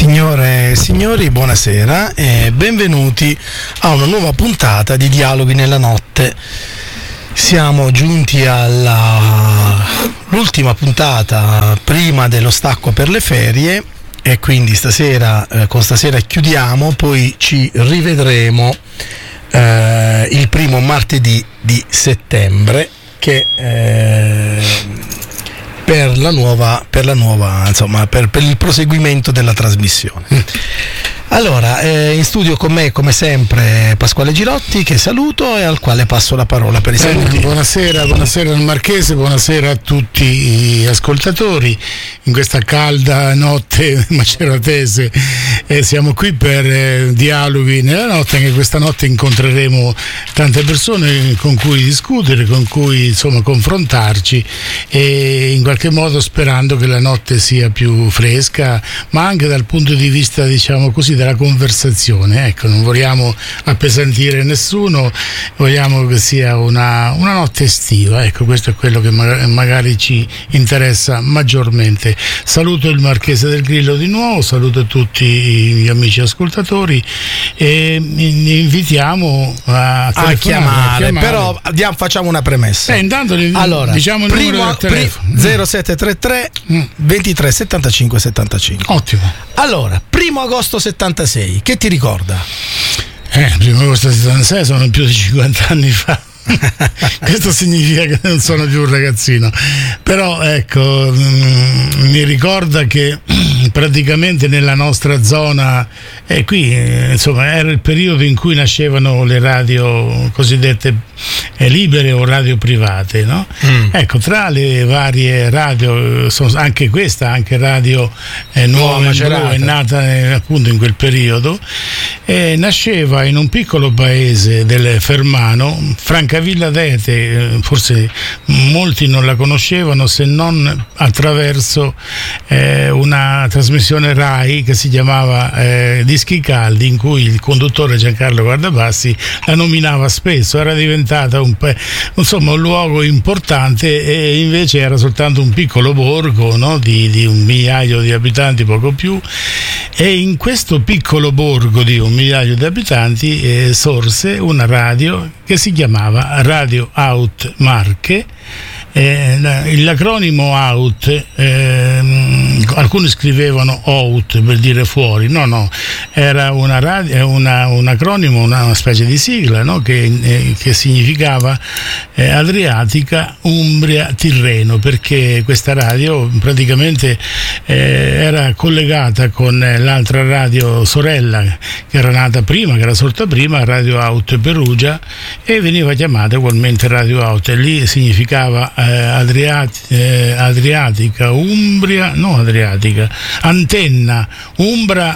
Signore e signori, buonasera e benvenuti a una nuova puntata di Dialoghi nella Notte. Siamo giunti all'ultima puntata prima dello stacco per le ferie e quindi con stasera chiudiamo, poi ci rivedremo il primo martedì di settembre che per il proseguimento della trasmissione. Allora, in studio con me come sempre Pasquale Girotti, che saluto e al quale passo la parola per i saluti. Buonasera al Marchese, buonasera a tutti gli ascoltatori in questa calda notte maceratese. Siamo qui per Dialoghi nella Notte, anche questa notte incontreremo tante persone con cui discutere, con cui insomma confrontarci e in qualche modo sperando che la notte sia più fresca, ma anche dal punto di vista, diciamo così, della conversazione. Ecco, non vogliamo appesantire nessuno, vogliamo che sia una notte estiva. Ecco, questo è quello che magari ci interessa maggiormente. Saluto il Marchese del Grillo di nuovo, saluto tutti gli amici ascoltatori e invitiamo a chiamare. Però facciamo una premessa. Intanto allora, diciamo il numero del telefono. 0733 23 75 75. Ottimo. Allora, 1 agosto 76, che ti ricorda? 1 agosto 76 sono più di 50 anni fa. Questo significa che non sono più un ragazzino, però ecco, mi ricorda che praticamente nella nostra zona qui insomma era il periodo in cui nascevano le radio cosiddette libere o radio private, no? Ecco, tra le varie radio anche questa, anche Radio Nuova è nata appunto in quel periodo, nasceva in un piccolo paese del Fermano, Francavilla d'Ete. Forse molti non la conoscevano se non attraverso una trasmissione Rai che si chiamava Dischi Caldi, in cui il conduttore Giancarlo Guardabassi la nominava spesso. Era diventata un luogo importante e invece era soltanto un piccolo borgo, no? di 1 migliaio di abitanti, poco più, e in questo piccolo borgo di 1 migliaio di abitanti sorse una radio che si chiamava Radio Out Marche. L'acronimo Out, alcuni scrivevano Out per dire fuori, no, era una radio, un acronimo, una specie di sigla, no? che significava Adriatica, Umbria, Tirreno, perché questa radio praticamente era collegata con l'altra radio sorella che era nata prima, che era sorta prima, Radio Out Perugia, e veniva chiamata ugualmente Radio Out, e lì significava Adriatica, Umbria, no Adriatica, Antenna, Umbra,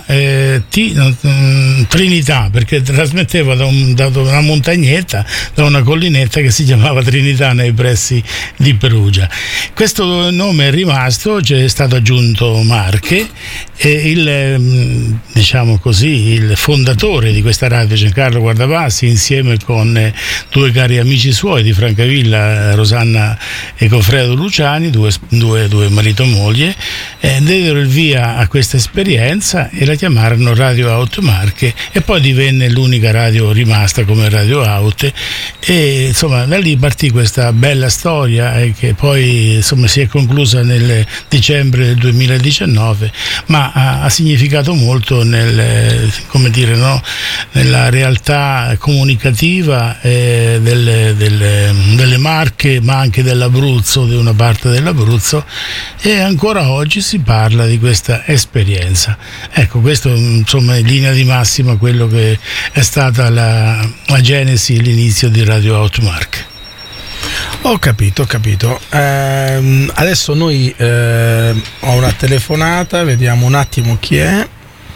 Trinità, perché trasmetteva da una montagnetta, da una collinetta che si chiamava Trinità nei pressi di Perugia. Questo nome è rimasto, è stato aggiunto Marche, e il fondatore di questa radio, Giancarlo Guardabassi, insieme con 2 cari amici suoi di Francavilla, Rosanna e Goffredo Luciani, due marito e moglie, diedero il via a questa esperienza e la chiamarono Radio Out Marche, e poi divenne l'unica radio rimasta come Radio Out, e insomma da lì partì questa bella storia che poi insomma si è conclusa nel dicembre del 2019, ma ha significato molto nella realtà comunicativa delle Marche, ma anche dell'Abruzzo, di una parte dell'Abruzzo, e ancora oggi si parla di questa esperienza. Ecco, questo insomma in linea di massima quello che è stata la genesi e l'inizio di Radio Out Marche. Ho capito. Adesso noi ho una telefonata, vediamo un attimo chi è.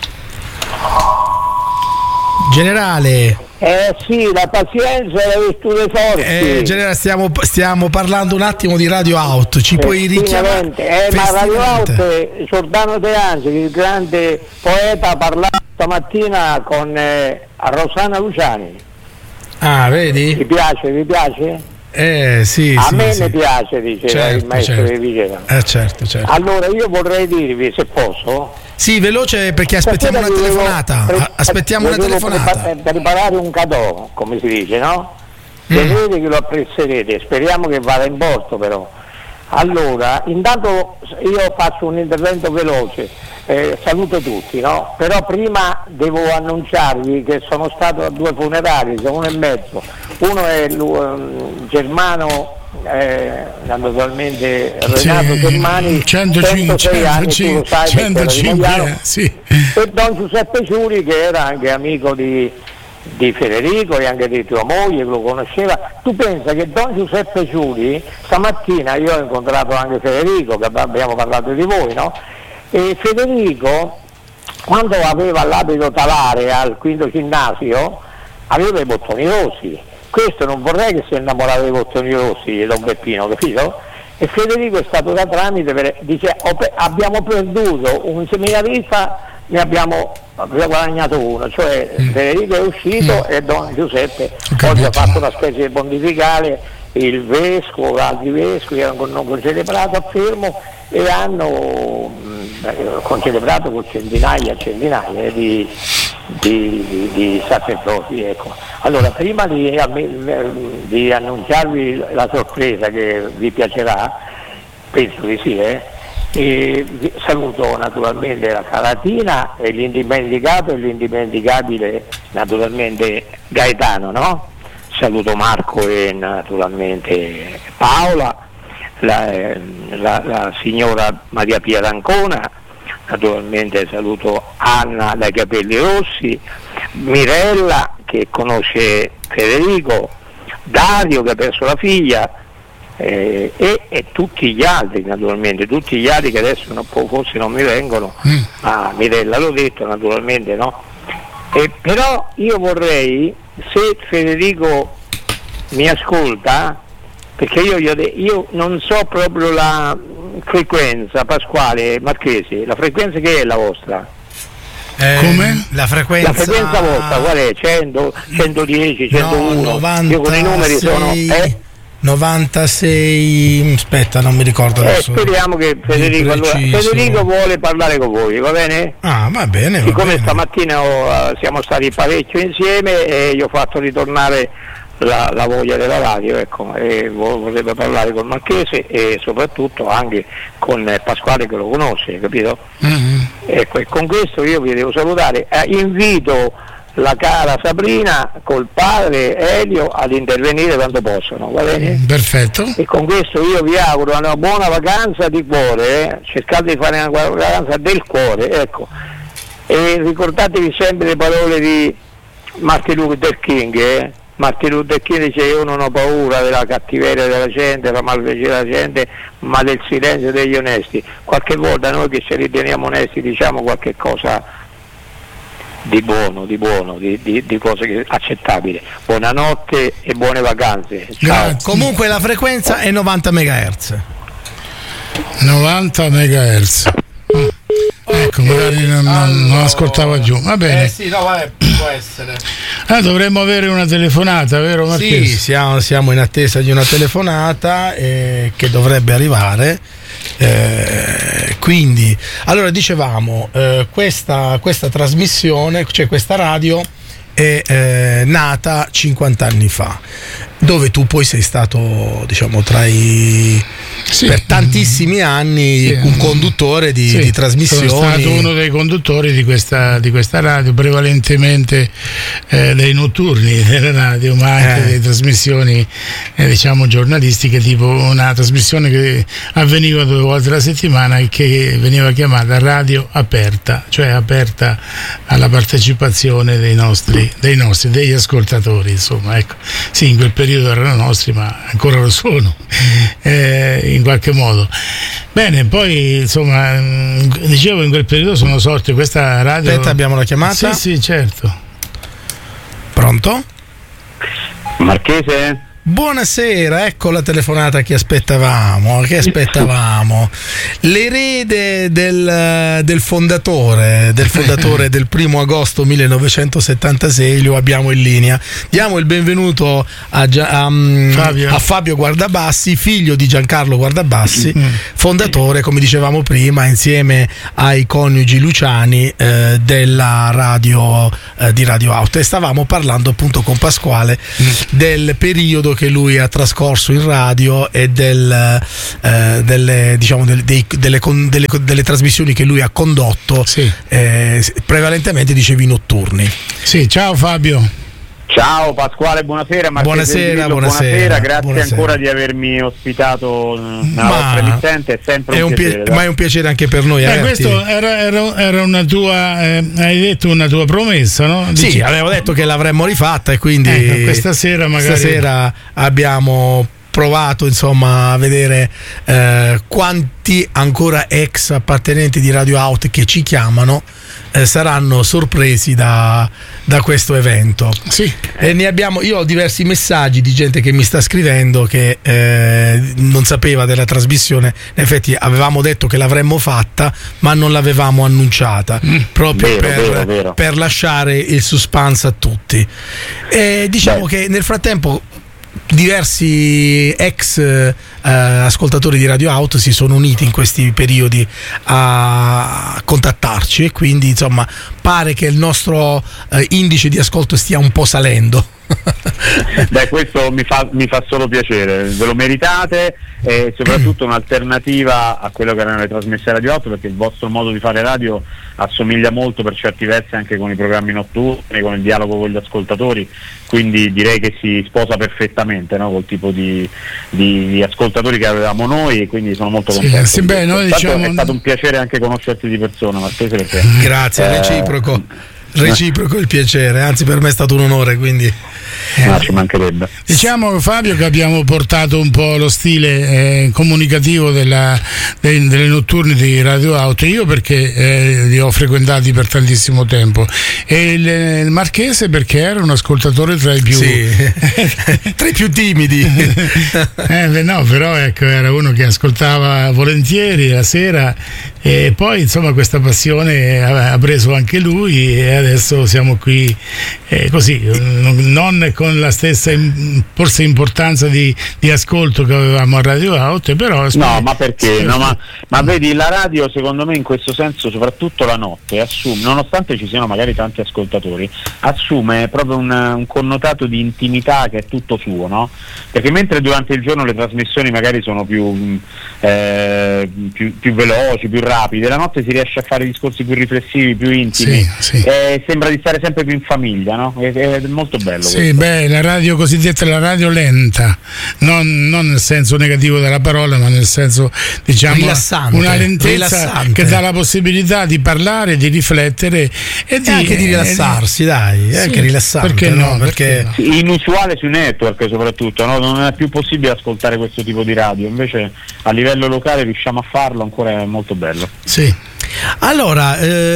Generale. Sì, la pazienza è la virtù dei forti. Generale, stiamo parlando un attimo di Radio Out, ci puoi richiamare? Ma Radio Out è Giordano De Angeli, il grande poeta, ha parlato stamattina con Rosanna Luciani. Ah, vedi? Vi piace? Sì. A me ne piace, diceva il maestro che diceva. Certo. Allora io vorrei dirvi, se posso, Sì, veloce perché aspettiamo una telefonata. Aspettiamo una telefonata. Per riparare un cadeau, come si dice, no? Vedrete che lo apprezzerete, speriamo che vada in porto però. Allora, intanto io faccio un intervento veloce, saluto tutti, no? Però prima devo annunciarvi che sono stato a 2 funerali, sono 1 e mezzo. Uno è Germano, naturalmente Renato Germani, 106 anni, tu lo sai, 105, sì. E Don Giuseppe Ciuri, che era anche amico di Federico e anche di tua moglie, che lo conosceva. Tu pensa che Don Giuseppe Ciuri, stamattina io ho incontrato anche Federico, che abbiamo parlato di voi, no? E Federico, quando aveva l'abito talare al 5º ginnasio, aveva i bottoni rossi. Questo non vorrei che si innamorasse dei bottoni rossi di Don Peppino, capito? E Federico è stato da tramite, dice abbiamo perduto un seminarista, ne abbiamo guadagnato uno, cioè Federico è uscito e Don Giuseppe oggi ha fatto una specie di pontificale, il vescovo, altri vescovi hanno concelebrato a Fermo e hanno concelebrato con centinaia di sacerdoti, ecco. Allora, prima di annunciarvi la sorpresa che vi piacerà, penso di sì, e saluto naturalmente la Calatina e l'indimenticato e l'indimenticabile naturalmente Gaetano, no? Saluto Marco e naturalmente Paola, la signora Maria Pia d'Ancona, naturalmente saluto Anna dai capelli rossi, Mirella che conosce Federico, Dario che ha perso la figlia, e tutti gli altri naturalmente, tutti gli altri che adesso forse non mi vengono, ma Mirella l'ho detto naturalmente, no? Però io vorrei, se Federico mi ascolta, perché io non so proprio la frequenza, Pasquale Marchesi, la frequenza che è la vostra? Come? La frequenza vostra qual è? 100, 110, 101? No, 96, io con i numeri sono 96, aspetta, non mi ricordo adesso. Speriamo che Federico vuole parlare con voi, va bene? Ah, va bene. Siccome stamattina siamo stati parecchio insieme e io ho fatto ritornare la voglia della radio, ecco, e vorrebbe parlare con Marchese e soprattutto anche con Pasquale che lo conosce, capito? Ecco, e con questo io vi devo salutare, invito la cara Sabrina col padre Elio ad intervenire quando possono, va bene? Perfetto. E con questo io vi auguro una buona vacanza di cuore, cercate di fare una vacanza del cuore, ecco, e ricordatevi sempre le parole di Martin Luther King, Martin Luther King dice: io non ho paura della cattiveria della gente, della malvagità della gente, ma del silenzio degli onesti. Qualche volta noi che ci riteniamo onesti diciamo qualche cosa di buono, di cose accettabili. Buonanotte e buone vacanze. Ciao. Comunque la frequenza è 90 MHz. 90 MHz. Ecco, magari non ascoltava giù. Va bene. Sì, no, vabbè, può essere. Dovremmo avere una telefonata, vero Marchese? Sì, siamo in attesa di una telefonata che dovrebbe arrivare. Quindi, allora dicevamo, questa trasmissione, cioè questa radio è nata 50 anni fa, dove tu poi sei stato, diciamo, per tantissimi anni un conduttore di trasmissioni. Sono stato uno dei conduttori di questa radio, prevalentemente dei notturni della radio, ma anche delle trasmissioni diciamo giornalistiche, tipo una trasmissione che avveniva 2 volte alla settimana e che veniva chiamata Radio Aperta, cioè aperta alla partecipazione degli ascoltatori, insomma, ecco. Sì, in quel periodo erano nostri, ma ancora lo sono, in qualche modo. Bene, poi insomma, dicevo, in quel periodo sono sorte questa radio. Aspetta, abbiamo la chiamata? Sì, certo. Pronto? Marchese? Buonasera, ecco la telefonata che aspettavamo. L'erede del fondatore del 1° agosto 1976 lo abbiamo in linea. Diamo il benvenuto a Fabio Guardabassi, figlio di Giancarlo Guardabassi, fondatore, come dicevamo prima, insieme ai coniugi Luciani della radio di Radio Out. E stavamo parlando appunto con Pasquale del periodo che lui ha trascorso in radio e delle trasmissioni che lui ha condotto, sì. Prevalentemente dicevi notturni. Sì, ciao Fabio. Ciao Pasquale, buonasera. Buonasera. Grazie ancora di avermi ospitato nella vostra emittente, è sempre un piacere. Ma è un piacere anche per noi. Questo era una tua, hai detto una tua promessa, no? Sì, avevo detto che l'avremmo rifatta e quindi questa sera abbiamo provato insomma a vedere quanti ancora ex appartenenti di Radio Out che ci chiamano saranno sorpresi da questo evento. Sì. E io ho diversi messaggi di gente che mi sta scrivendo che non sapeva della trasmissione. In effetti avevamo detto che l'avremmo fatta, ma non l'avevamo annunciata, proprio per lasciare il suspense a tutti. E diciamo che nel frattempo diversi ex ascoltatori di Radio Out si sono uniti in questi periodi a contattarci e quindi insomma pare che il nostro indice di ascolto stia un po' salendo. Beh, questo mi fa solo piacere, ve lo meritate, e soprattutto un'alternativa a quello che erano le trasmissioni Radio 8, perché il vostro modo di fare radio assomiglia molto per certi versi anche con i programmi notturni, con il dialogo con gli ascoltatori, quindi direi che si sposa perfettamente, no, col tipo di ascoltatori che avevamo noi, e quindi sono molto contento. Sì, beh, noi diciamo... È stato un piacere anche conoscerti di persona, Marchese, perché grazie, reciproco il piacere, anzi per me è stato un onore, quindi ci mancherebbe. Diciamo, Fabio, che abbiamo portato un po' lo stile comunicativo delle notturne di Radio Out, io perché li ho frequentati per tantissimo tempo, e il Marchese perché era un ascoltatore tra i più tra i più timidi. No, però ecco, era uno che ascoltava volentieri la sera, e poi insomma questa passione ha preso anche lui, e adesso siamo qui così, non con la stessa forse importanza di ascolto che avevamo a Radio Out, però no, ma perché? No, ma vedi, la radio secondo me in questo senso, soprattutto la notte, assume, nonostante ci siano magari tanti ascoltatori, assume proprio un connotato di intimità che è tutto suo, no? Perché mentre durante il giorno le trasmissioni magari sono più veloci, più rapide, la notte si riesce a fare discorsi più riflessivi, più intimi, sì. Sembra di stare sempre più in famiglia, no? È molto bello. Sì, beh, la radio cosiddetta, la radio lenta, non nel senso negativo della parola, ma nel senso, diciamo, rilassante, una lentezza che dà la possibilità di parlare, di riflettere e anche di rilassarsi, dai, anche rilassante. Perché no? Perché inusuale sui network soprattutto, no? Non è più possibile ascoltare questo tipo di radio, invece a livello locale riusciamo a farlo, ancora è molto bello. Sì. Allora,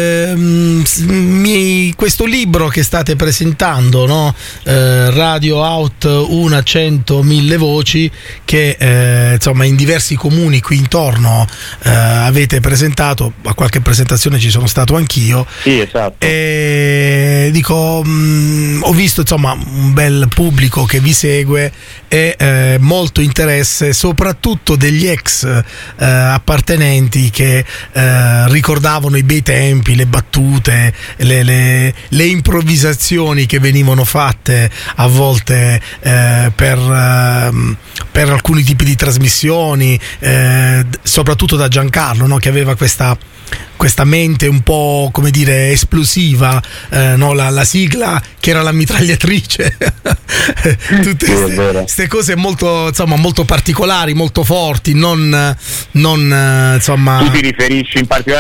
questo libro che state presentando, no? Radio Out 1 a 100.000 voci, che insomma in diversi comuni qui intorno avete presentato, a qualche presentazione ci sono stato anch'io. Sì, esatto. E dico, ho visto insomma un bel pubblico che vi segue e molto interesse, soprattutto degli ex appartenenti che ricordavano i bei tempi, le battute, le improvvisazioni che venivano fatte a volte per alcuni tipi di trasmissioni, soprattutto da Giancarlo, no? Che aveva questa mente un po', come dire, esplosiva, no? La sigla che era la mitragliatrice. Tutte queste cose molto, insomma, molto particolari, molto forti, non insomma. Tu ti riferisci in particolare a quello lì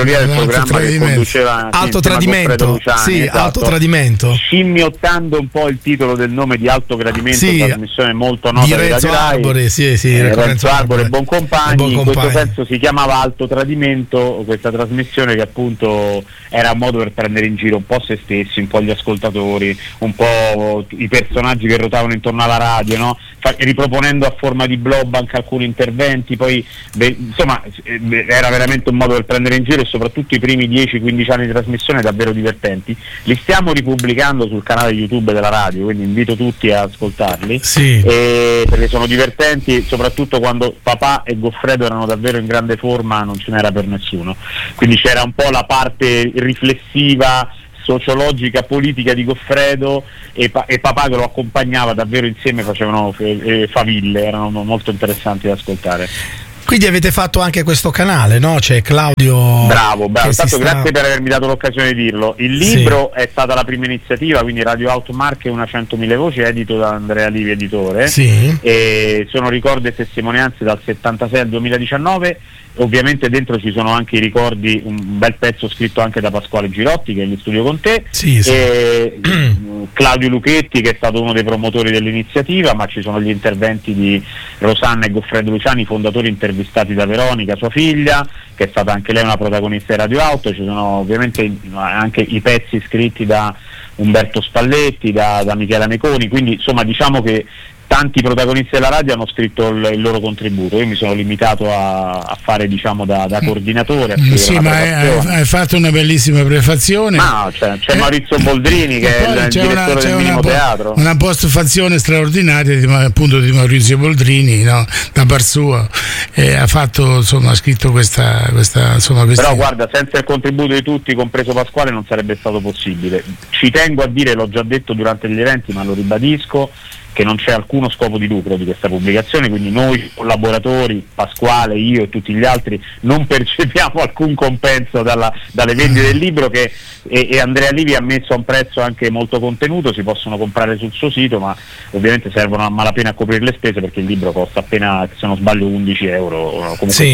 categoria del programma che conduceva Alto Tradimento, Luciani, sì, esatto, Alto Tradimento, scimmiottando un po' il titolo del nome di Alto Gradimento, sì, trasmissione molto nota di Renzo Arbore, Renzo Arbore e Boncompagni. In questo senso si chiamava Alto Tradimento questa trasmissione, che appunto era un modo per prendere in giro un po' se stessi, un po' gli ascoltatori, un po' i personaggi che ruotavano intorno alla radio, no? Riproponendo a forma di blog anche alcuni interventi. Poi insomma era veramente un modo per prendere in giro, e soprattutto i primi 10-15 anni di trasmissione davvero divertenti. Li stiamo ripubblicando sul canale YouTube della radio, quindi invito tutti a ascoltarli, sì, perché sono divertenti, soprattutto quando Papà e Goffredo erano davvero in grande forma, non ce n'era per nessuno, quindi c'era un po' la parte riflessiva, sociologica, politica di Goffredo e Papà che lo accompagnava davvero, insieme facevano faville, erano molto interessanti da ascoltare. Quindi avete fatto anche questo canale, no? C'è Claudio. Bravo, tanto grazie per avermi dato l'occasione di dirlo. Il libro è stata la prima iniziativa, quindi Radio Out Marche, una 100.000 voci, edito da Andrea Livi, editore. Sì. E sono ricordi e testimonianze dal 76 al 2019. Ovviamente dentro ci sono anche i ricordi, un bel pezzo scritto anche da Pasquale Girotti, che è in studio con te, sì. E Claudio Luchetti, che è stato uno dei promotori dell'iniziativa, ma ci sono gli interventi di Rosanna e Goffredo Luciani, fondatori, intervistati da Veronica, sua figlia, che è stata anche lei una protagonista di Radio Auto. Ci sono ovviamente anche i pezzi scritti da Umberto Spalletti, da Michela Meconi, quindi insomma diciamo che tanti protagonisti della radio hanno scritto il loro contributo. Io mi sono limitato a fare, diciamo, da coordinatore. Sì, ma hai fatto una bellissima prefazione. No, c'è Maurizio Boldrini, che è il direttore del Minimo Teatro. Una postfazione straordinaria appunto di Maurizio Boldrini, no? Da par suo, ha fatto, insomma, ha scritto questa Però guarda, senza il contributo di tutti, compreso Pasquale, non sarebbe stato possibile. Ci tengo a dire, l'ho già detto durante gli eventi, ma lo ribadisco, che non c'è alcuno scopo di lucro di questa pubblicazione, quindi noi collaboratori, Pasquale, io e tutti gli altri, non percepiamo alcun compenso dalle vendite del libro, che e Andrea Livi ha messo a un prezzo anche molto contenuto. Si possono comprare sul suo sito, ma ovviamente servono a malapena a coprire le spese, perché il libro costa appena, se non sbaglio, 11 euro. Sì,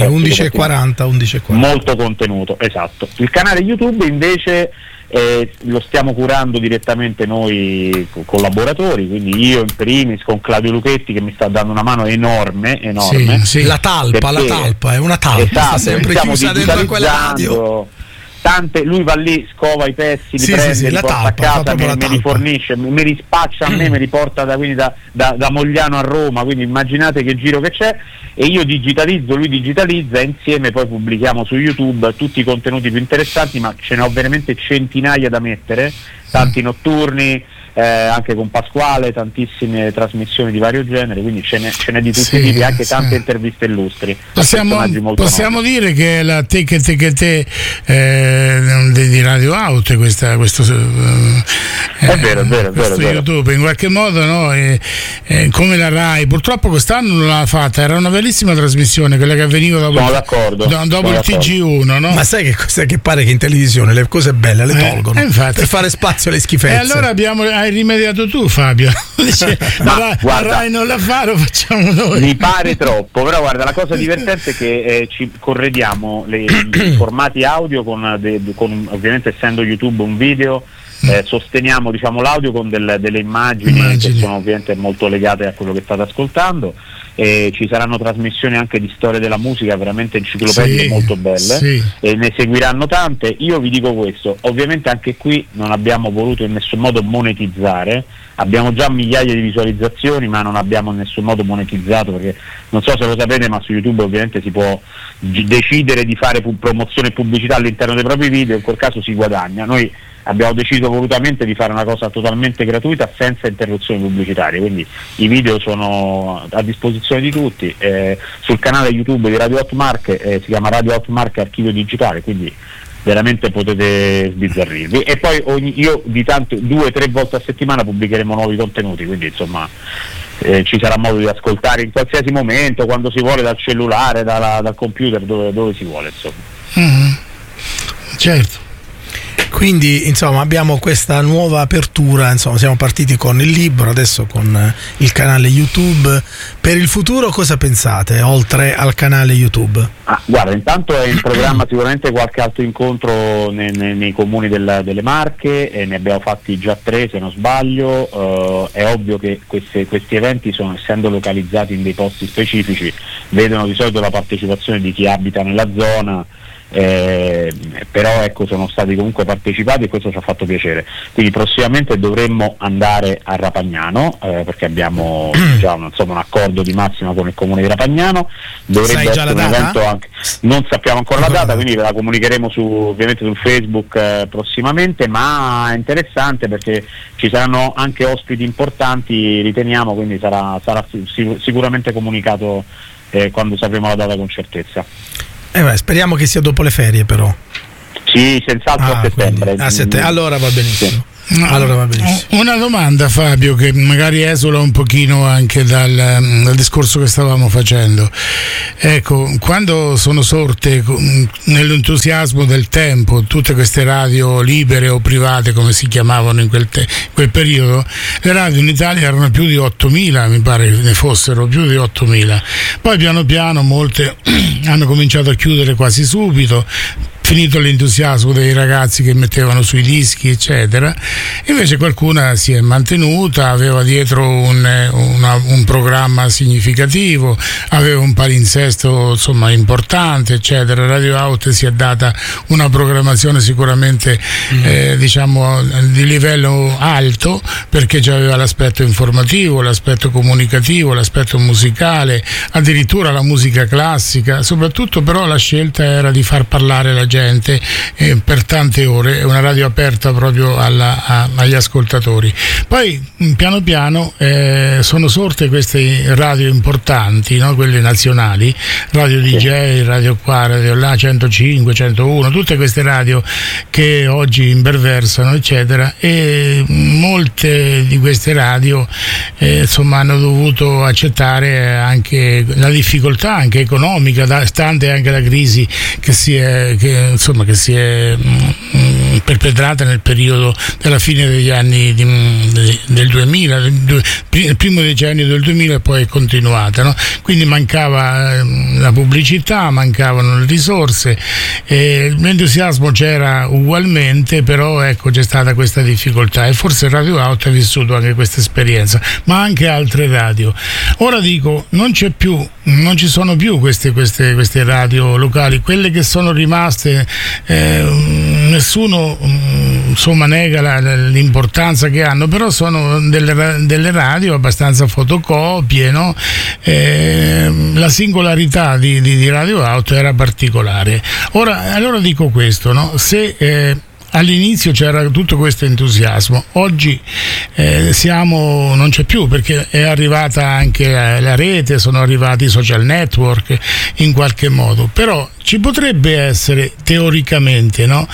11,40. Molto contenuto, esatto. Il canale YouTube invece lo stiamo curando direttamente noi collaboratori, quindi io in primis, con Claudio Luchetti, che mi sta dando una mano enorme. Sì. La talpa è una talpa, esatto, sta sempre chiusa dentro quella radio. Lui va lì, scova i pezzi, li prende, li porta a casa, mi rifornisce, mi rispaccia a me, mi riporta da Mogliano a Roma, quindi immaginate che giro che c'è. E io digitalizzo, lui digitalizza, e insieme poi pubblichiamo su YouTube tutti i contenuti più interessanti, ma ce ne ho veramente centinaia da mettere, tanti notturni, anche con Pasquale, tantissime trasmissioni di vario genere, quindi ce n'è di tutti i tipi, anche tante interviste illustri. Possiamo dire che la te di Radio Out, questo è vero. YouTube in qualche modo, no? Come la Rai purtroppo quest'anno non l'ha fatta, era una bellissima trasmissione, quella che avveniva dopo il TG1, no? Ma sai che cos'è, che pare che in televisione le cose belle le tolgono per fare spazio alle schifezze. E allora hai rimediato tu, Fabio. Dice, la Rai non la fa, lo facciamo noi. Mi pare troppo, però guarda, la cosa divertente è che ci corrediamo i formati audio con ovviamente, essendo YouTube un video, sosteniamo, diciamo, l'audio con delle immagini che sono ovviamente molto legate a quello che state ascoltando. Ci saranno trasmissioni anche di storia della musica, veramente enciclopediche, molto belle, e ne seguiranno tante. Io vi dico questo, ovviamente anche qui non abbiamo voluto in nessun modo monetizzare, abbiamo già migliaia di visualizzazioni, ma non abbiamo in nessun modo monetizzato, perché non so se lo sapete, ma su YouTube ovviamente si può decidere di fare promozione e pubblicità all'interno dei propri video, in quel caso si guadagna. Noi abbiamo deciso volutamente di fare una cosa totalmente gratuita, senza interruzioni pubblicitarie, quindi i video sono a disposizione di tutti. Sul canale YouTube di Radio Out Marche, si chiama Radio Out Marche Archivio Digitale, quindi veramente potete sbizzarrirvi. E poi io di tanto 2-3 volte a settimana pubblicheremo nuovi contenuti, quindi insomma ci sarà modo di ascoltare in qualsiasi momento, quando si vuole, dal cellulare, dal computer, dove si vuole, insomma. Certo. Quindi insomma abbiamo questa nuova apertura, insomma siamo partiti con il libro, adesso con il canale YouTube. Per il futuro cosa pensate oltre al canale YouTube? Guarda, intanto è in programma sicuramente qualche altro incontro nei comuni delle Marche, ne abbiamo fatti già 3 se non sbaglio. È ovvio che questi eventi, essendo localizzati in dei posti specifici, vedono di solito la partecipazione di chi abita nella zona. Però ecco, sono stati comunque partecipati e questo ci ha fatto piacere. Quindi prossimamente dovremmo andare a Rapagnano, perché abbiamo già un accordo di massima con il comune di Rapagnano. Dovrebbe essere un evento anche, non sappiamo ancora la data, quindi la comunicheremo ovviamente sul Facebook prossimamente, ma è interessante perché ci saranno anche ospiti importanti, riteniamo, quindi sarà sicuramente comunicato quando sapremo la data con certezza. Speriamo che sia dopo le ferie, però. Sì, senz'altro a settembre. Allora va benissimo. Sì. Allora va benissimo. Una domanda, Fabio, che magari esula un pochino anche dal discorso che stavamo facendo. Ecco, quando sono sorte nell'entusiasmo del tempo tutte queste radio libere o private, come si chiamavano in quel periodo, le radio in Italia erano più di 8.000, mi pare che ne fossero più di 8.000. Poi piano piano molte hanno cominciato a chiudere quasi subito, finito l'entusiasmo dei ragazzi che mettevano sui dischi eccetera. Invece qualcuna si è mantenuta, aveva dietro un programma significativo, aveva un palinsesto insomma importante eccetera. Radio Out si è data una programmazione sicuramente diciamo di livello alto, perché già aveva l'aspetto informativo, l'aspetto comunicativo, l'aspetto musicale, addirittura la musica classica. Soprattutto però la scelta era di far parlare la gente per tante ore, è una radio aperta proprio agli ascoltatori. Poi piano piano sono sorte queste radio importanti, no? Quelle nazionali, Radio DJ, Radio qua, Radio là, 105, 101, tutte queste radio che oggi imperversano eccetera, e molte di queste radio insomma hanno dovuto accettare anche la difficoltà anche economica, stante anche la crisi che si è perpetrata nel periodo della fine degli anni del 2000, il primo decennio del 2000, e poi è continuata, no? Quindi mancava la pubblicità, mancavano le risorse, l'entusiasmo c'era ugualmente, però ecco c'è stata questa difficoltà, e forse Radio Out ha vissuto anche questa esperienza, ma anche altre radio. Ora dico, non ci sono più queste radio locali, quelle che sono rimaste, nessuno insomma nega l'importanza che hanno, però sono delle radio abbastanza fotocopie, no? La singolarità di Radio Out era particolare. Allora dico questo, no? Se all'inizio c'era tutto questo entusiasmo, oggi non c'è più, perché è arrivata anche la rete, sono arrivati i social network in qualche modo, però ci potrebbe essere teoricamente, no?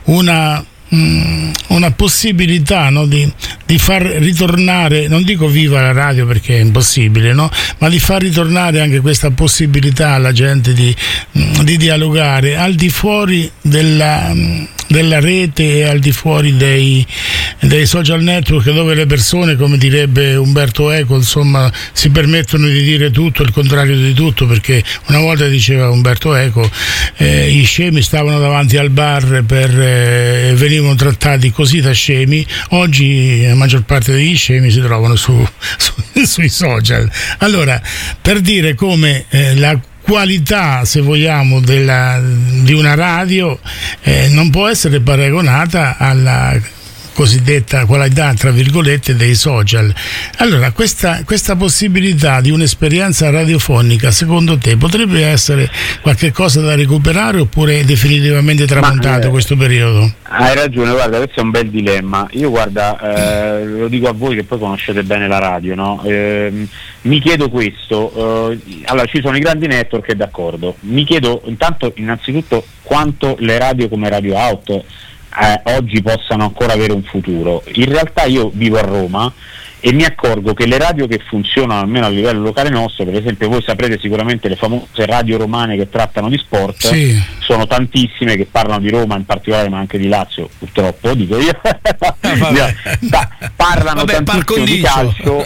Una possibilità, no? di far ritornare, non dico viva la radio perché è impossibile, no? Ma di far ritornare anche questa possibilità alla gente di dialogare al di fuori della rete e al di fuori dei social network, dove le persone, come direbbe Umberto Eco, insomma, si permettono di dire tutto, il contrario di tutto, perché una volta diceva Umberto Eco, gli scemi stavano davanti al bar venivano trattati così da scemi. Oggi la maggior parte degli scemi si trovano sui social. Allora, per dire come la qualità, se vogliamo, di una radio non può essere paragonata alla cosiddetta qualità, tra virgolette, dei social. Allora, questa possibilità di un'esperienza radiofonica, secondo te, potrebbe essere qualche cosa da recuperare, oppure è definitivamente tramontato questo periodo? Hai ragione, guarda, questo è un bel dilemma. Io, guarda, lo dico a voi che poi conoscete bene la radio, no? Mi chiedo questo, allora ci sono i grandi network, d'accordo, mi chiedo innanzitutto quanto le radio come Radio Out oggi possano ancora avere un futuro. In realtà io vivo a Roma e mi accorgo che le radio che funzionano almeno a livello locale nostro, per esempio voi saprete sicuramente le famose radio romane che trattano di sport, sì. Sono tantissime che parlano di Roma in particolare, ma anche di Lazio, purtroppo dico io. Parlano tantissimo di calcio.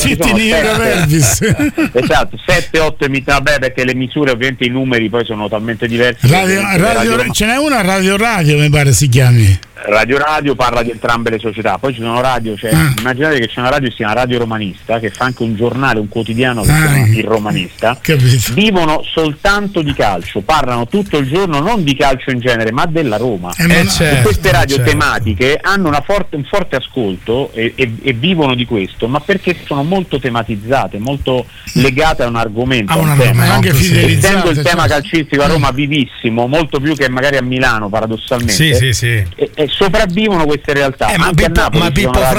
Esatto, 7-8 perché le misure, ovviamente i numeri poi sono talmente diversi. Ce n'è una Radio mi pare si chiami. Radio parla di entrambe le società, poi ci sono radio, immaginate che c'è una radio che si chiama Radio Romanista, che fa anche un giornale, un quotidiano che si chiama Il Romanista. Capito. Vivono soltanto di calcio, parlano tutto il giorno non di calcio in genere ma della Roma. Certo, queste radio tematiche hanno un forte ascolto e vivono di questo, ma perché sono molto tematizzate, molto legate a un argomento, anche essendo il tema calcistico a Roma vivissimo, molto più che magari a Milano paradossalmente. Sì. E sopravvivono queste realtà. Anche a Napoli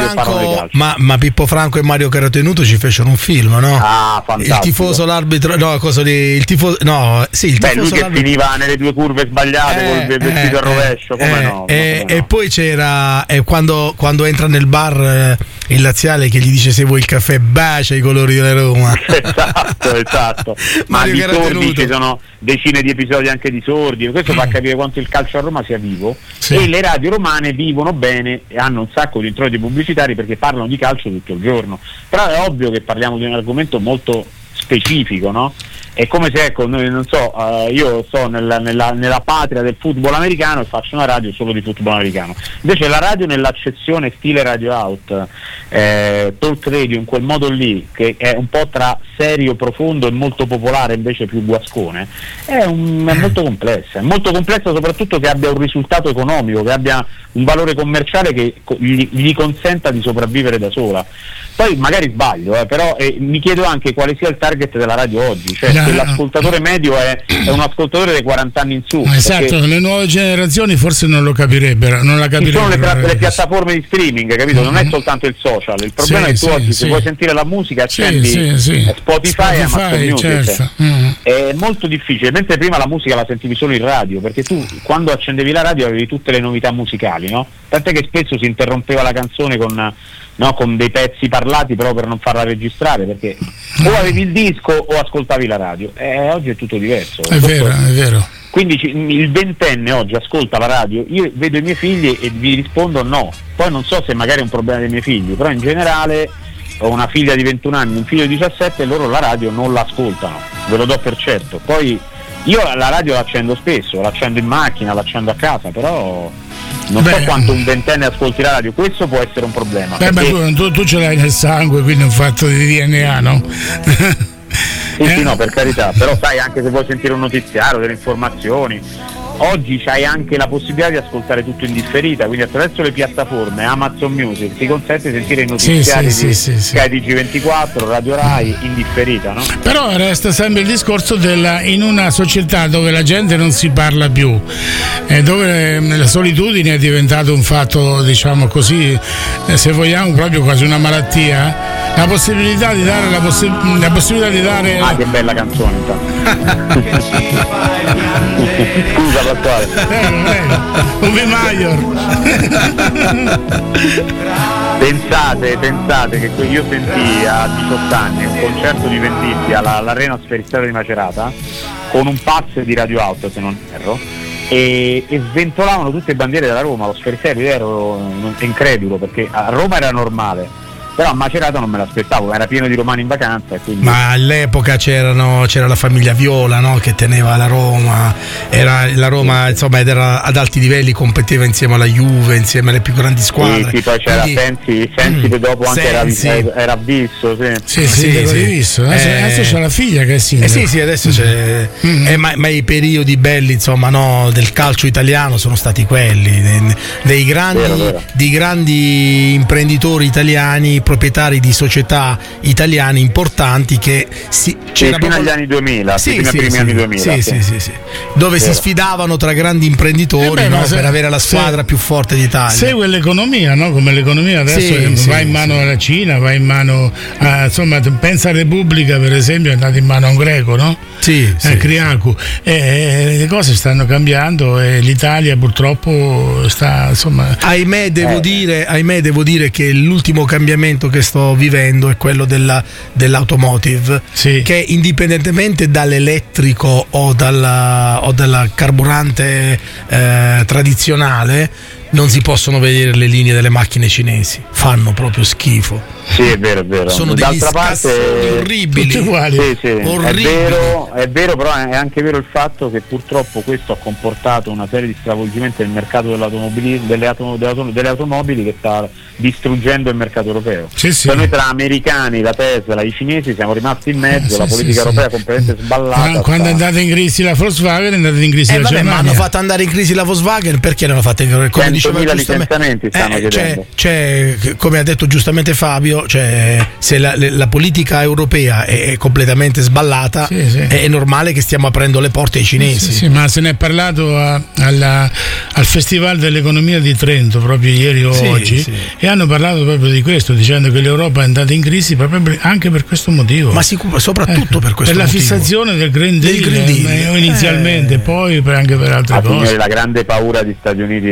ma Pippo Franco e Mario Carotenuto ci fecero un film, no? Fantastico. Il tifoso, l'arbitro, no, cosa lì, il tifoso, no, sì, il tifoso, lui che finiva nelle due curve sbagliate col vestito al rovescio, come no? E poi c'era quando entra nel bar il laziale che gli dice: se vuoi il caffè bacia i colori della Roma. esatto. Ma di Sordi ci sono decine di episodi anche di Sordi, questo fa capire quanto il calcio a Roma sia vivo, e le radio romane vivono bene e hanno un sacco di introiti pubblicitari perché parlano di calcio tutto il giorno. Però è ovvio che parliamo di un argomento molto specifico, no? È come se, ecco, non so, io sto nella patria del football americano e faccio una radio solo di football americano. Invece la radio nell'accezione stile Radio Out, talk radio in quel modo lì, che è un po' tra serio, profondo e molto popolare, invece più guascone, è molto complessa. È molto complessa soprattutto che abbia un risultato economico, che abbia un valore commerciale che gli consenta di sopravvivere da sola. Poi magari sbaglio, però mi chiedo anche quale sia il target della radio oggi, cioè se l'ascoltatore medio è un ascoltatore dei 40 anni in su. Esatto, le nuove generazioni forse non lo capirebbero, non la capirebbero. Ci sono le piattaforme di streaming, capito? Non è soltanto il social, il problema è che tu oggi se vuoi sentire la musica accendi Spotify e Amazon Music. Certo. È molto difficile, mentre prima la musica la sentivi solo in radio, perché tu quando accendevi la radio avevi tutte le novità musicali, no? Tant'è che spesso si interrompeva la canzone con dei pezzi parlati però per non farla registrare, perché o avevi il disco o ascoltavi la radio. Oggi è tutto diverso. È vero. Quindi il ventenne oggi ascolta la radio, io vedo i miei figli e vi rispondo no. Poi non so se magari è un problema dei miei figli, però in generale ho una figlia di 21 anni, un figlio di 17 e loro la radio non l'ascoltano, ve lo do per certo. Poi io la radio l'accendo spesso, l'accendo in macchina, l'accendo a casa, però non so quanto un ventenne ascolti la radio, questo può essere un problema. Tu ce l'hai nel sangue, quindi è un fatto di DNA, no? Sì, no, per carità, però sai, anche se vuoi sentire un notiziario, delle informazioni, oggi c'hai anche la possibilità di ascoltare tutto in differita, quindi attraverso le piattaforme Amazon Music ti consente di sentire i notiziari di Sky TG24, Radio Rai in differita, no? Però resta sempre il discorso in una società dove la gente non si parla più, dove la solitudine è diventato un fatto, diciamo così, se vogliamo proprio quasi una malattia, la possibilità di dare che bella canzone intanto. Scusa Pasquale. Uwe Maior. Pensate che io sentii a 18 anni un concerto di Venditti all'Arena Sferisterio di Macerata con un pass di Radio Out, se non erro, e sventolavano tutte le bandiere della Roma. Lo Sferisterio, ero incredulo perché a Roma era normale, però a Macerata non me l'aspettavo, era pieno di romani in vacanza, quindi... Ma all'epoca c'era la famiglia Viola, no? Che teneva la Roma, la Roma insomma era ad alti livelli, competeva insieme alla Juve, insieme alle più grandi squadre. Sì, poi c'era Sensi che dopo anche era visto, sì, visto. Adesso c'è la figlia che è sindaco. Sì, adesso c'è. Ma i periodi belli, insomma, no, del calcio italiano sono stati quelli, dei grandi imprenditori italiani, proprietari di società italiane importanti che fino agli anni 2000, fino ai primi anni 2000, dove si sfidavano tra grandi imprenditori, per avere la squadra più forte d'Italia. Segue l'economia, no? Come l'economia adesso va in mano alla Cina, va in mano insomma, pensa a Repubblica per esempio, è andata in mano a un greco, no? Criacu. Le cose stanno cambiando e l'Italia purtroppo sta, insomma. Ahimè devo dire che l'ultimo cambiamento momento che sto vivendo è quello dell'automotive, Sì. che indipendentemente dall'elettrico o dal carburante tradizionale non si possono vedere le linee delle macchine cinesi, fanno proprio schifo. Sì, è vero. Sono degli scassoni orribili. Tutti uguali. Sì, Orribili. è vero, però è anche vero il fatto che purtroppo questo ha comportato una serie di stravolgimenti nel mercato delle automobili che sta distruggendo il mercato europeo. Sì, sì. Cioè noi tra americani, la Tesla, i cinesi siamo rimasti in mezzo, la politica europea è completamente sballata. Quando è andata in crisi la Volkswagen, è andata in crisi la Ma Germania. hanno fatto andare in crisi la Volkswagen, perché l'hanno fatta in crisi? Come diceva 100.000 giustamente, licenziamenti stanno chiedendo. c'è, come ha detto giustamente Fabio, se la politica europea è completamente sballata, Sì, sì. è normale che stiamo aprendo le porte ai cinesi. Sì, ma se ne è parlato al Festival dell'Economia di Trento proprio ieri o Sì, oggi, sì. e hanno parlato proprio di questo, dicendo che l'Europa è andata in crisi proprio anche per questo motivo. Ma soprattutto per questo per la motivo. fissazione del Green Deal, Green Deal. inizialmente, poi anche per altre cose. Signori, la grande paura di Stati Uniti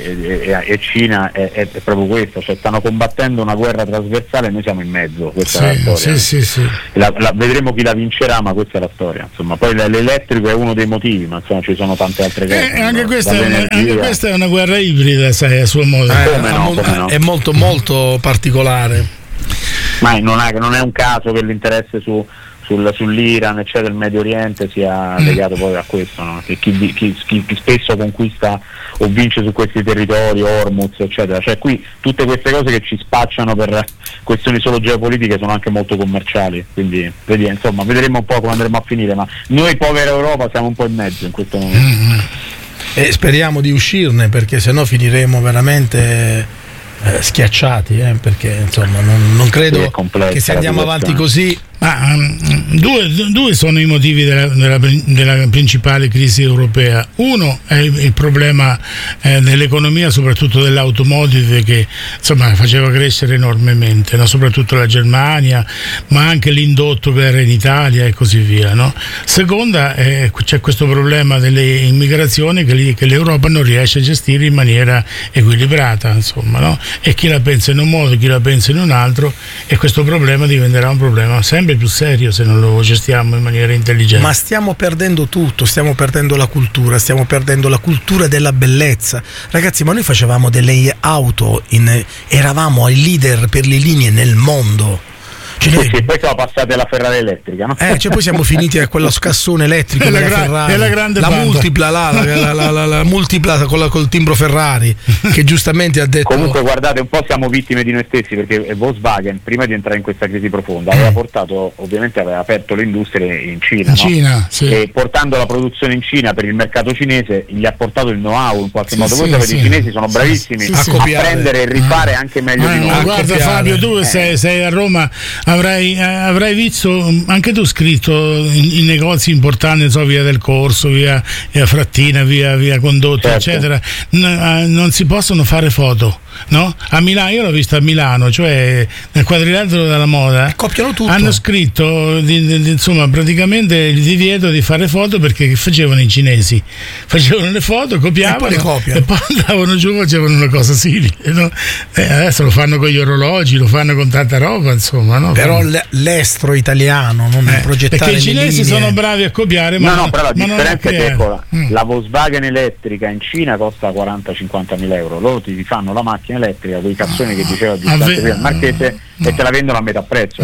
e Cina è proprio questo, cioè stanno combattendo una guerra trasversale e noi siamo in mezzo, questa è la storia. Sì. Vedremo chi la vincerà, ma questa è la storia. Insomma, poi l'elettrico è uno dei motivi, ma insomma ci sono tante altre cose. Anche questa è una guerra ibrida, sai, a suo modo. Come no. È molto molto particolare. Ma non è un caso che l'interesse sull'Iran, eccetera, del Medio Oriente sia legato proprio a questo, no? Che chi spesso conquista o vince su questi territori, Hormuz, eccetera, cioè qui tutte queste cose che ci spacciano per questioni solo geopolitiche sono anche molto commerciali, quindi insomma vedremo un po' come andremo a finire, ma noi povera Europa siamo un po' in mezzo in questo momento. E speriamo di uscirne, perché sennò finiremo veramente schiacciati, perché insomma non credo Sì, è complessa che se andiamo la avanti situazione. così. Ma due sono i motivi della principale crisi europea. Uno è il problema dell'economia, soprattutto dell'automotive, che insomma faceva crescere enormemente, no? Soprattutto la Germania, ma anche l'indotto che era in Italia e così via, no? Seconda, c'è questo problema delle immigrazioni che l'Europa non riesce a gestire in maniera equilibrata, insomma, no? E chi la pensa in un modo, chi la pensa in un altro, e questo problema diventerà un problema sempre più serio se non lo gestiamo in maniera intelligente. Ma stiamo perdendo tutto, stiamo perdendo la cultura della bellezza. Ragazzi, ma noi facevamo delle auto, eravamo ai leader per le linee nel mondo. Cioè Sì, poi siamo passati alla Ferrari elettrica, no? Cioè poi siamo finiti a quello scassone elettrico È la della gra- Ferrari, è la grande la banda. multipla la multipla col timbro Ferrari, che giustamente ha detto. Comunque guardate, un po' siamo vittime di noi stessi, perché Volkswagen prima di entrare in questa crisi profonda aveva aperto le industrie in Cina, In no? Cina, sì. E portando la produzione in Cina per il mercato cinese gli ha portato il know-how in qualche Sì, modo. sì, Voi sapete, sì. i cinesi sono bravissimi Sì, sì. a A copiare. prendere e rifare anche meglio di Ma noi. guarda copiare. Fabio, tu sei a Roma, avrai visto anche tu scritto in negozi importanti, non so, via del Corso, via Frattina, via Condotta, Certo. eccetera, non si possono fare foto, no? A Milano, io l'ho visto a Milano, cioè nel quadrilatero della moda Copiano tutto. hanno scritto insomma praticamente il divieto di fare foto, perché che facevano i cinesi? Facevano le foto, copiavano E poi le copiano. e poi andavano giù, facevano una cosa simile, no? Adesso lo fanno con gli orologi, lo fanno con tanta roba, insomma, no? Però l'estro italiano, non progettare perché i le cinesi linee. sono bravi a copiare, ma No, però la ma non differenza a è che creare. la Volkswagen elettrica in Cina costa 40-50 mila euro, loro ti fanno la macchina elettrica con i cassoni che diceva Giuseppe prima il Marchese e te la vendono a metà prezzo.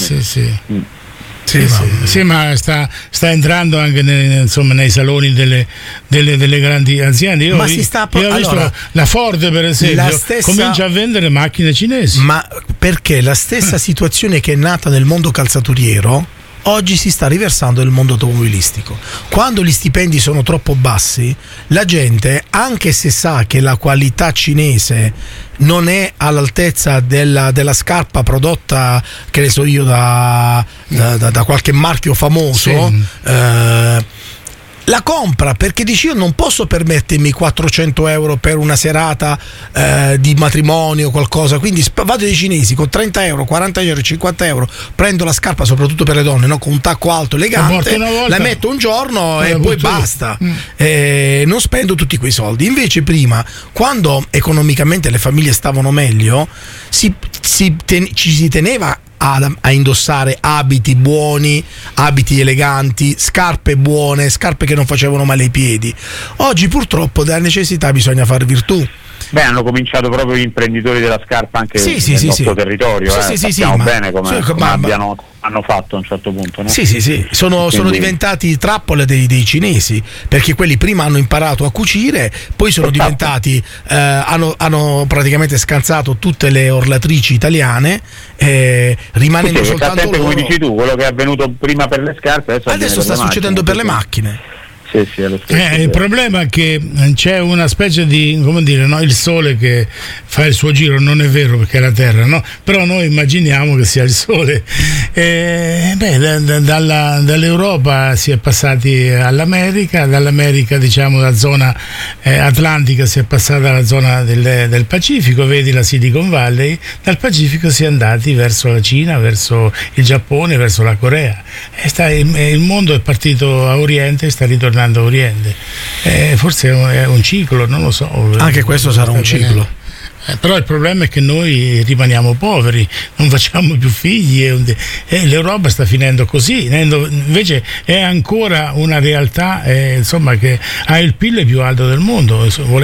Sì, ma sta entrando anche nei saloni delle grandi aziende. Io Ma ho si sta io ho visto allora, la Ford, per esempio, la stessa- comincia a vendere macchine cinesi. Ma perché la stessa situazione che è nata nel mondo calzaturiero oggi si sta riversando nel mondo automobilistico. Quando gli stipendi sono troppo bassi, la gente, anche se sa che la qualità cinese non è all'altezza della scarpa prodotta, che ne so io, da qualche marchio famoso, Sì. la compra perché dici io non posso permettermi 400 euro per una serata di matrimonio o qualcosa, quindi vado dai cinesi con 30 euro, 40 euro, 50 euro, prendo la scarpa soprattutto per le donne, no? Con un tacco alto elegante, la metto un giorno e poi basta, non spendo tutti quei soldi. Invece prima, quando economicamente le famiglie stavano meglio, ci si teneva a indossare abiti buoni, abiti eleganti, scarpe buone, scarpe che non facevano male ai piedi. Oggi purtroppo della necessità bisogna far virtù. Beh, hanno cominciato proprio gli imprenditori della scarpa anche nel nostro territorio. Sappiamo bene come hanno fatto a un certo punto, no? Sono diventati trappole dei cinesi, perché quelli prima hanno imparato a cucire, poi sono diventati hanno praticamente scansato tutte le orlatrici italiane, rimanendo soltanto loro. Come dici tu, quello che è avvenuto prima per le scarpe adesso sta succedendo per le macchine. Il problema è che c'è una specie di, come dire, no? Il sole che fa il suo giro, non è vero perché è la terra, no? Però noi immaginiamo che sia il sole. Dall'Europa si è passati all'America, dall'America, diciamo, la zona atlantica si è passata alla zona del Pacifico, vedi la Silicon Valley, dal Pacifico si è andati verso la Cina, verso il Giappone, verso la Corea. Il mondo è partito a Oriente e sta ritornando a Oriente, forse è un ciclo, non lo so. Anche questo sarà un ciclo. Però il problema è che noi rimaniamo poveri, non facciamo più figli e l'Europa sta finendo così. Invece è ancora una realtà che ha il PIL più alto del mondo.